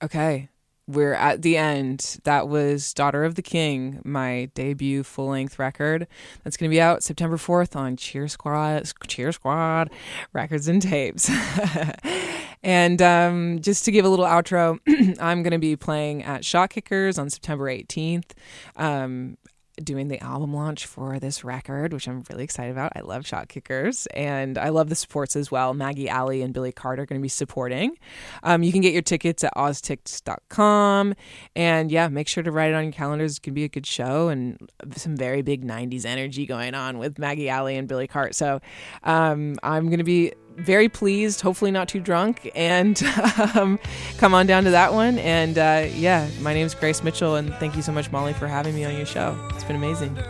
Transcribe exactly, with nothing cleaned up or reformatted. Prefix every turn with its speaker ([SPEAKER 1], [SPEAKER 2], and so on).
[SPEAKER 1] Okay. We're at the end. That was Daughter of the King, my debut full-length record. That's going to be out September fourth on Cheer Squad, Cheer Squad Records and Tapes. And um, just to give a little outro, I'm going to be playing at Shot Kickers on September eighteenth. Um, doing the album launch for this record, which I'm really excited about. I love Shot Kickers, and I love the supports as well. Maggie Alley and Billy Carter are going to be supporting. Um, you can get your tickets at oztix dot com, and yeah, make sure to write it on your calendars. It's going to be a good show and some very big nineties energy going on with Maggie Alley and Billy Carter. So um, I'm going to be very pleased, hopefully not too drunk, and um, come on down to that one. And uh, yeah, my name is Grace Mitchell, and thank you so much, Molly, for having me on your show. It's been amazing.